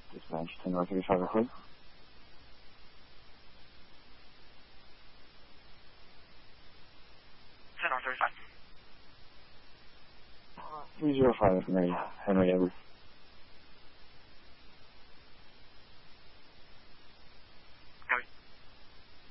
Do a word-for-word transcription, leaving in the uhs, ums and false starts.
Dispatch to North Chicago, please. ten North thirty-five. three zero five, Henry, Henry Edwards.